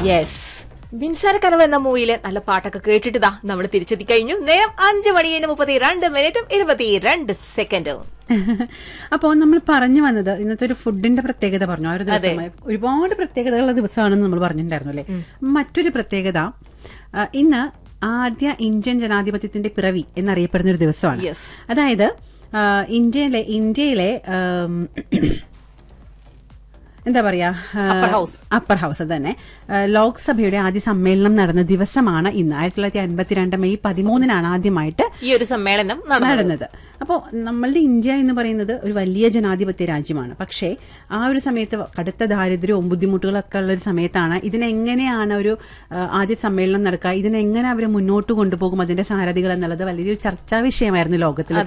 Yes, Minsara Kanavu എന്ന മൂവിയിലെ നല്ല പാട്ടൊക്കെ കേട്ടിട്ടാ നമ്മൾ തിരിച്ചെത്തി കഴിഞ്ഞു. നേരം 5:32 അപ്പോ നമ്മൾ പറഞ്ഞു വന്നത് ഇന്നത്തെ ഒരു ഫുഡിന്റെ പ്രത്യേകത പറഞ്ഞു. ആ ഒരു ദിവസമായി ഒരുപാട് പ്രത്യേകതകളുള്ള ദിവസമാണെന്ന് നമ്മൾ പറഞ്ഞിട്ടുണ്ടായിരുന്നു അല്ലെ. മറ്റൊരു പ്രത്യേകത, ഇന്ന് ആദ്യ ഇന്ത്യൻ ജനാധിപത്യത്തിന്റെ പിറവി എന്നറിയപ്പെടുന്ന ഒരു ദിവസമാണ്. അതായത് ഇന്ത്യയിലെ എന്താ പറയാ, അപ്പർ ഹൗസ് തന്നെ ലോക്സഭയുടെ ആദ്യ സമ്മേളനം നടന്ന ദിവസമാണ് ഇന്ന്. 1952 മെയ് 13 ആദ്യമായിട്ട് ഈ ഒരു സമ്മേളനം നടന്നത്. അപ്പോൾ നമ്മളുടെ ഇന്ത്യ എന്ന് പറയുന്നത് ഒരു വലിയ ജനാധിപത്യ രാജ്യമാണ്. പക്ഷേ ആ ഒരു സമയത്ത് കടുത്ത ദാരിദ്ര്യവും ബുദ്ധിമുട്ടുകളൊക്കെ ഉള്ള ഒരു സമയത്താണ് ഇതിനെങ്ങനെയാണ് ഒരു ആദ്യ സമ്മേളനം നടക്കുക, ഇതിനെങ്ങനെ അവർ മുന്നോട്ട് കൊണ്ടുപോകും, അതിന്റെ സാരഥികൾ എന്നുള്ളത് വലിയൊരു ചർച്ചാ വിഷയമായിരുന്നു ലോകത്തിൽ.